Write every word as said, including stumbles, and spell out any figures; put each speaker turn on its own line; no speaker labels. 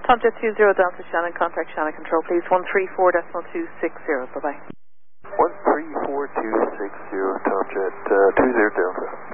Tomjet two zero Delta Shannon, contact Shannon Control, please. one three four decimal two six zero, bye-bye.
one three four two six zero, Tomjet uh, two zero Delta.